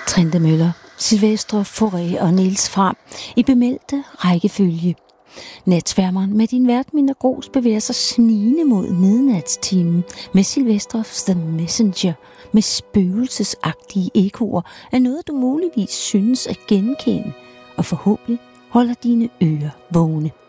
Trentemøller, Silvestre, Fauré og Niels Fram i bemeldte rækkefølge. Natsværmeren med din vært Minna Grooss bevæger sig snigende mod midnatstimen med Silvestres The Messenger med spøgelsesagtige ekoer af noget, du muligvis synes at genkende, og forhåbentlig holder dine ører vågne.